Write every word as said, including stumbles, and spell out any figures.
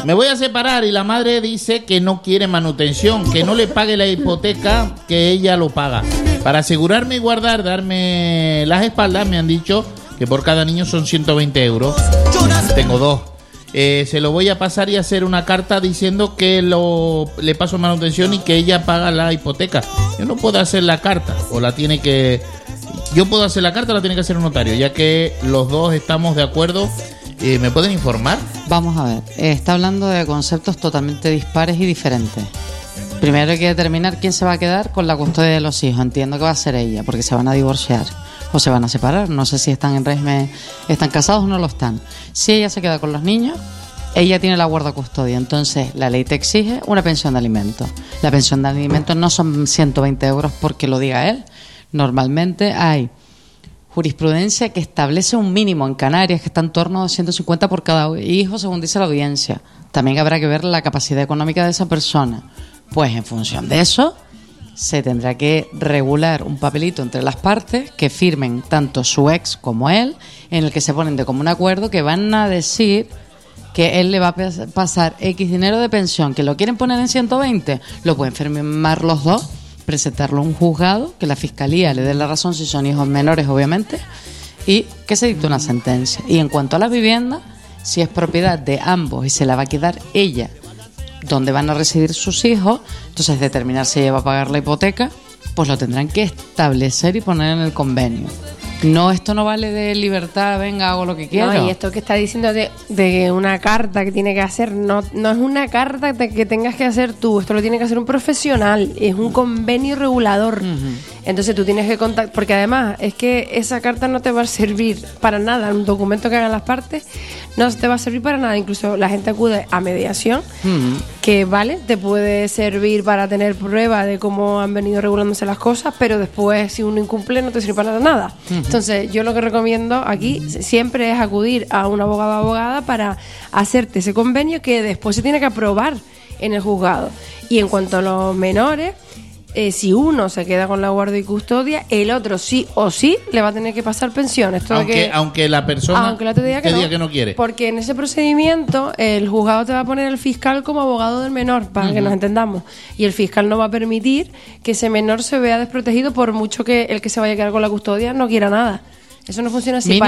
me voy a separar y la madre dice que no quiere manutención, que no le pague la hipoteca, que ella lo paga. Para asegurarme y guardar, darme las espaldas, me han dicho que por cada niño son ciento veinte euros. Tengo dos. Eh, se lo voy a pasar y hacer una carta diciendo que lo le paso manutención y que ella paga la hipoteca. Yo no puedo hacer la carta, o la tiene que... Yo puedo hacer la carta o la tiene que hacer un notario, ya que los dos estamos de acuerdo. Eh, ¿Me pueden informar? Vamos a ver, eh, está hablando de conceptos totalmente dispares y diferentes. Primero hay que determinar quién se va a quedar con la custodia de los hijos. Entiendo que va a ser ella, porque se van a divorciar o se van a separar. No sé si están en régimen, están casados o no lo están. Si ella se queda con los niños, ella tiene la guardacustodia. Entonces la ley te exige una pensión de alimentos. La pensión de alimentos no son ciento veinte euros porque lo diga él. Normalmente hay jurisprudencia que establece un mínimo en Canarias que está en torno a ciento cincuenta por cada hijo, según dice la audiencia. También habrá que ver la capacidad económica de esa persona. Pues en función de eso se tendrá que regular un papelito entre las partes que firmen tanto su ex como él, en el que se ponen de común acuerdo que van a decir que él le va a pasar X dinero de pensión, que lo quieren poner en ciento veinte, lo pueden firmar los dos, presentarlo a un juzgado, que la fiscalía le dé la razón si son hijos menores, obviamente, y que se dicte una sentencia. Y en cuanto a la vivienda, si es propiedad de ambos y se la va a quedar ella, donde van a residir sus hijos, entonces determinar si ella va a pagar la hipoteca, pues lo tendrán que establecer y poner en el convenio. No, esto no vale de libertad, venga, hago lo que quiero. No, y esto que está diciendo de, de una carta que tiene que hacer, no, no es una carta que tengas que hacer tú, esto lo tiene que hacer un profesional, es un convenio regulador. Uh-huh. Entonces tú tienes que contactar, porque además es que esa carta no te va a servir para nada, un documento que hagan las partes no te va a servir para nada, incluso la gente acude a mediación, uh-huh. que vale, te puede servir para tener prueba de cómo han venido regulándose las cosas, pero después si uno incumple no te sirve para nada. Uh-huh. Entonces yo lo que recomiendo aquí siempre es acudir a un abogado o abogada para hacerte ese convenio que después se tiene que aprobar en el juzgado. Y en cuanto a los menores, Eh, si uno se queda con la guardia y custodia, el otro sí o sí le va a tener que pasar pensión. Esto aunque, que, aunque la persona aunque la te diga que, que, no, diga que no quiere. Porque en ese procedimiento el juzgado te va a poner el fiscal como abogado del menor, para uh-huh. que nos entendamos. Y el fiscal no va a permitir que ese menor se vea desprotegido por mucho que el que se vaya a quedar con la custodia no quiera nada. Eso no funciona así. Mínimo